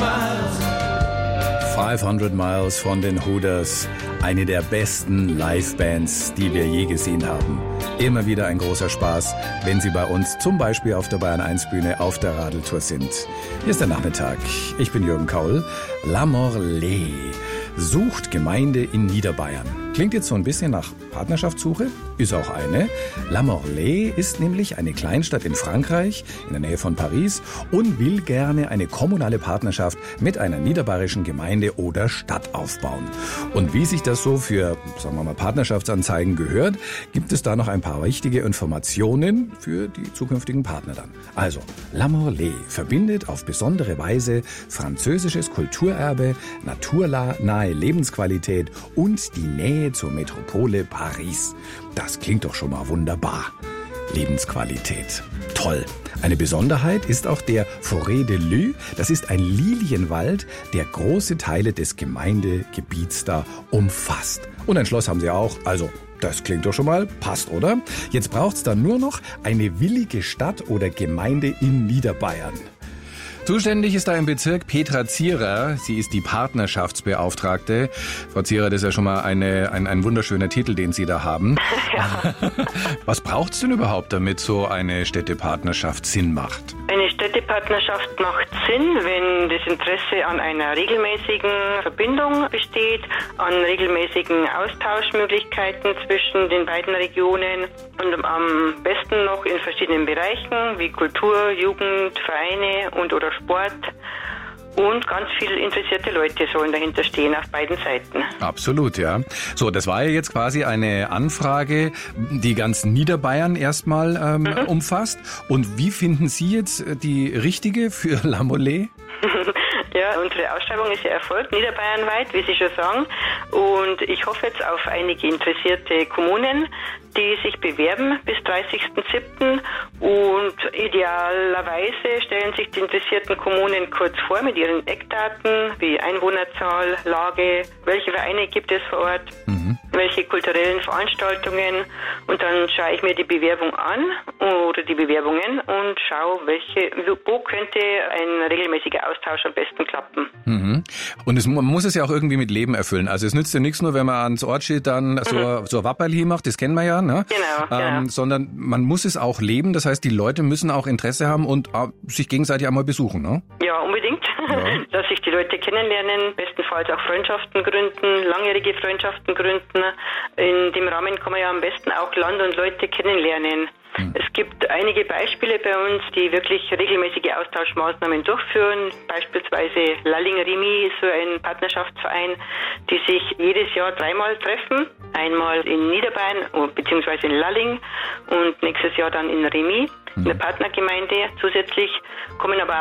500 Miles von den Hooters, eine der besten Live-Bands, die wir je gesehen haben. Immer wieder ein großer Spaß, wenn Sie bei uns zum Beispiel auf der Bayern 1 Bühne auf der Radeltour sind. Hier ist der Nachmittag. Ich bin Jürgen Kaul. La Morlaix sucht Gemeinde in Niederbayern. Klingt jetzt so ein bisschen nach Partnerschaftssuche, ist auch eine. La Morlaix ist nämlich eine Kleinstadt in Frankreich, in der Nähe von Paris, und will gerne eine kommunale Partnerschaft mit einer niederbayerischen Gemeinde oder Stadt aufbauen. Und wie sich das so für, sagen wir mal, Partnerschaftsanzeigen gehört, gibt es da noch ein paar wichtige Informationen für die zukünftigen Partner dann. Also, La Morlaix verbindet auf besondere Weise französisches Kulturerbe, naturnahe Lebensqualität und die Nähe zur Metropole Paris. Das klingt doch schon mal wunderbar. Lebensqualität. Toll. Eine Besonderheit ist auch der Forêt de Leu. Das ist ein Lilienwald, der große Teile des Gemeindegebiets da umfasst. Und ein Schloss haben sie auch. Also, das klingt doch schon mal, passt, oder? Jetzt braucht's dann nur noch eine willige Stadt oder Gemeinde in Niederbayern. Zuständig ist da im Bezirk Petra Zierer. Sie ist die Partnerschaftsbeauftragte. Frau Zierer, das ist ja schon mal ein wunderschöner Titel, den Sie da haben. Ja. Was braucht's denn überhaupt, damit so eine Städtepartnerschaft Sinn macht? Eine Städtepartnerschaft macht Sinn, wenn das Interesse an einer regelmäßigen Verbindung besteht, an regelmäßigen Austauschmöglichkeiten zwischen den beiden Regionen und am besten noch in verschiedenen Bereichen wie Kultur, Jugend, Vereine und/oder Sport. Und ganz viele interessierte Leute sollen dahinter stehen auf beiden Seiten. Absolut, ja. So, das war ja jetzt quasi eine Anfrage, die ganz Niederbayern erstmal umfasst. Und wie finden Sie jetzt die richtige für La Morlaix? Ja, unsere Ausschreibung ist ja erfolgt, niederbayernweit, wie Sie schon sagen. Und ich hoffe jetzt auf einige interessierte Kommunen, die sich bewerben bis 30.07. Und idealerweise stellen sich die interessierten Kommunen kurz vor mit ihren Eckdaten, wie Einwohnerzahl, Lage, welche Vereine gibt es vor Ort, welche kulturellen Veranstaltungen. Und dann schaue ich mir die Bewerbung an oder die Bewerbungen und schaue, wo könnte ein regelmäßiger Austausch am besten klappen. Mhm. Und man muss es ja auch irgendwie mit Leben erfüllen. Also es nützt ja nichts nur, wenn man ans Ortsschild dann so ein Wapperl hier macht, das kennen wir ja, ne? Genau. Sondern man muss es auch leben. Das heißt, die Leute müssen auch Interesse haben und sich gegenseitig einmal besuchen, ne? Ja, unbedingt. Ja. Dass sich die Leute kennenlernen, bestenfalls auch Freundschaften gründen, langjährige Freundschaften gründen. In dem Rahmen kann man ja am besten auch Land und Leute kennenlernen. Es gibt einige Beispiele bei uns, die wirklich regelmäßige Austauschmaßnahmen durchführen. Beispielsweise Lalling Remy ist so ein Partnerschaftsverein, die sich jedes Jahr 3-mal treffen. Einmal in Niederbayern bzw. in Lalling und nächstes Jahr dann in Remy, in der Partnergemeinde. Zusätzlich kommen aber